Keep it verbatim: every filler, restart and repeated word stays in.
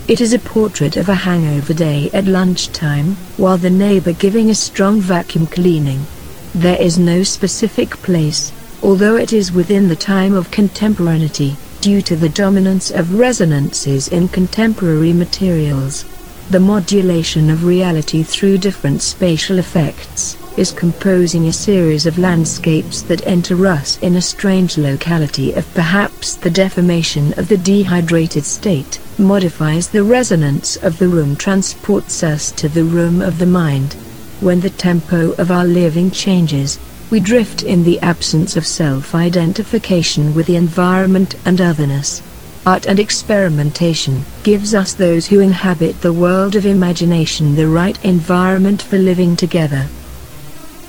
It is a portrait of a hangover day at lunchtime, while the neighbor giving a strong vacuum cleaning. There is no specific place, although it is within the time of contemporaneity, due to the dominance of resonances in contemporary materials. The modulation of reality through different spatial effects is composing a series of landscapes that enter us in a strange locality of perhaps the deformation of the dehydrated state, modifies the resonance of the room, transports us to the room of the mind. When the tempo of our living changes, we drift in the absence of self-identification with the environment and otherness. Art and experimentation gives us, those who inhabit the world of imagination, the right environment for living together.